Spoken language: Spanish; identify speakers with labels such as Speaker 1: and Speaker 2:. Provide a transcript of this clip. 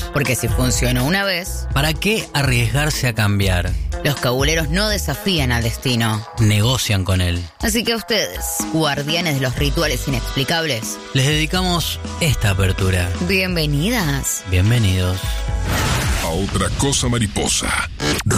Speaker 1: Porque si funcionó una vez,
Speaker 2: ¿para qué arriesgarse a cambiar?
Speaker 1: los cabuleros no desafían al destino.
Speaker 2: Negocian con él.
Speaker 1: Así que a ustedes, guardianes de los rituales inexplicables,
Speaker 2: Les dedicamos esta apertura.
Speaker 1: bienvenidas.
Speaker 2: Bienvenidos.
Speaker 3: A otra cosa mariposa.